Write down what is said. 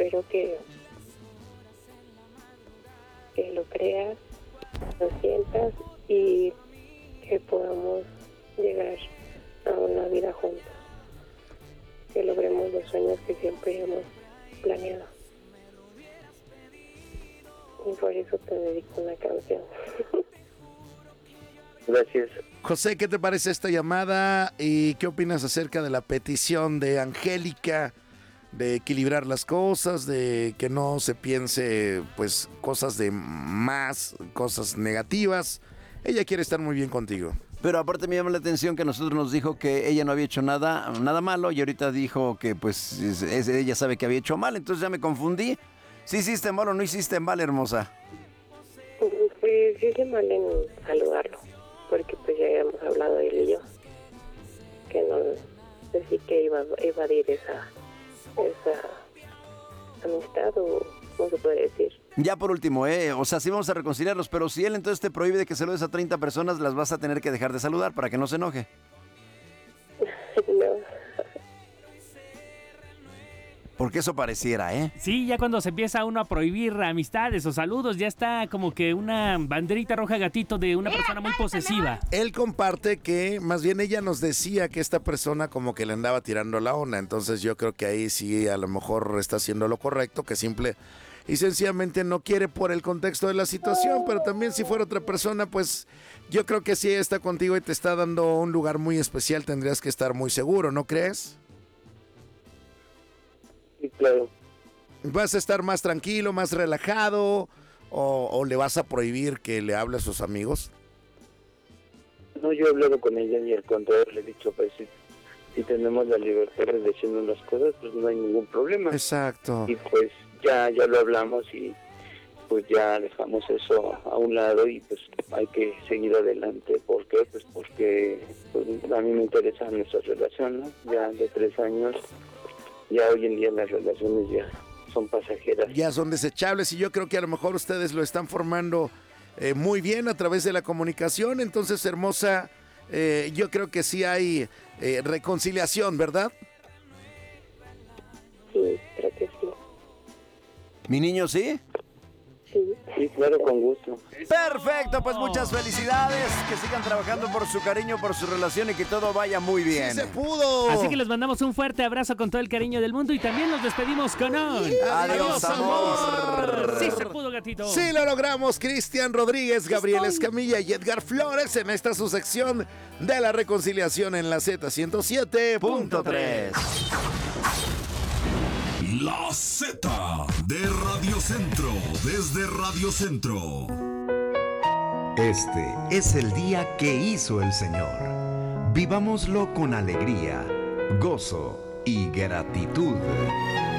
espero que lo creas, lo sientas y que podamos llegar a una vida juntos, que logremos los sueños que siempre hemos planeado. Y por eso te dedico una canción. Gracias. José, ¿qué te parece esta llamada y qué opinas acerca de la petición de Angélica de equilibrar las cosas, de que no se piense pues cosas de más, cosas negativas? Ella quiere estar muy bien contigo. Pero aparte me llama la atención que a nosotros nos dijo que ella no había hecho nada malo y ahorita dijo que pues ella sabe que había hecho mal, entonces ya me confundí. ¿Sí hiciste mal o no hiciste mal, hermosa? Pues sí hice mal en saludarlo, porque pues ya habíamos hablado él y yo, que no decí que iba a evadir esa amistad, o no se puede decir. Ya por último, o sea, sí vamos a reconciliarlos, pero si él entonces te prohíbe de que saludes a 30 personas, las vas a tener que dejar de saludar para que no se enoje. No. Porque eso pareciera, ¿eh? Sí, ya cuando se empieza uno a prohibir amistades o saludos, ya está como que una banderita roja gatito de una persona muy posesiva. Él comparte que más bien ella nos decía que esta persona como que le andaba tirando la onda, entonces yo creo que ahí sí a lo mejor está haciendo lo correcto, que simple y sencillamente no quiere por el contexto de la situación, pero también si fuera otra persona, pues yo creo que si ella está contigo y te está dando un lugar muy especial, tendrías que estar muy seguro, ¿no crees? Sí, claro. ¿Vas a estar más tranquilo, más relajado o le vas a prohibir que le hable a sus amigos? No, yo he hablado con ella y al contrario le he dicho, pues si tenemos la libertad de decirnos las cosas, pues no hay ningún problema. Exacto. Y pues ya lo hablamos y pues ya dejamos eso a un lado y pues hay que seguir adelante. ¿Por qué? Pues porque a mí me interesa nuestra relación, ¿no? Ya de 3 años, ya hoy en día las relaciones ya son pasajeras. Ya son desechables y yo creo que a lo mejor ustedes lo están formando muy bien a través de la comunicación. Entonces, hermosa, yo creo que sí hay reconciliación, ¿verdad? Sí, creo que sí. ¿Mi niño sí? Sí, claro, con gusto. Perfecto, pues muchas felicidades, que sigan trabajando por su cariño, por su relación y que todo vaya muy bien. ¡Sí se pudo! Así que les mandamos un fuerte abrazo con todo el cariño del mundo y también nos despedimos con un... ¡Adiós, amor! ¡Sí se pudo, gatito! Sí lo logramos, Cristian Rodríguez, Gabriel Escamilla y Edgar Flores en esta su sección de la reconciliación en la Z107.3. La Z de Radio Centro, desde Radio Centro. Este es el día que hizo el Señor. Vivámoslo con alegría, gozo y gratitud.